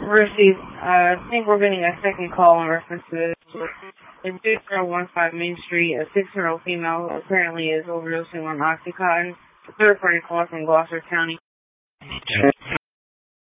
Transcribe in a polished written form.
Received. I think we're getting a second call in reference to this. It's 6015 Main Street. A 6-year-old female apparently is overdosing on Oxycontin. A third party call from Gloucester County.